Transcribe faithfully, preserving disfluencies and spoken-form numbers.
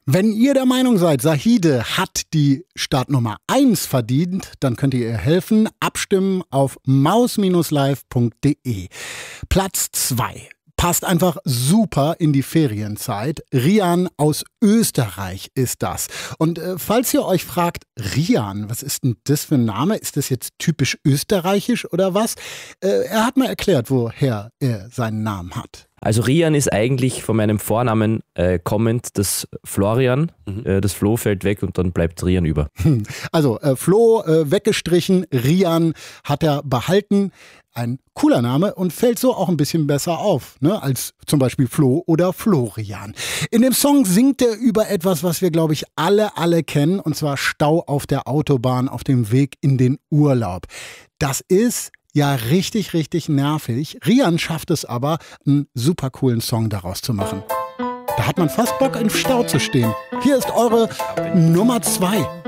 Wenn ihr der Meinung seid, Zahide hat die Startnummer eins verdient, dann könnt ihr ihr helfen. Abstimmen auf maus live punkt de. Platz zwei. Passt einfach super in die Ferienzeit. Rian aus Österreich ist das. Und äh, falls ihr euch fragt, Rian, was ist denn das für ein Name? Ist das jetzt typisch österreichisch oder was? Äh, er hat mir erklärt, woher er seinen Namen hat. Also Rian ist eigentlich von meinem Vornamen äh, kommend das Florian. Mhm. Äh, das Flo fällt weg und dann bleibt Rian über. Also äh, Flo äh, weggestrichen, Rian hat er behalten. Ein cooler Name und fällt so auch ein bisschen besser auf, ne, als zum Beispiel Flo oder Florian. In dem Song singt er über etwas, was wir, glaube ich, alle, alle kennen, und zwar Stau auf der Autobahn auf dem Weg in den Urlaub. Das ist ja richtig, richtig nervig. Rian schafft es aber, einen super coolen Song daraus zu machen. Da hat man fast Bock, im Stau zu stehen. Hier ist eure Nummer zwei.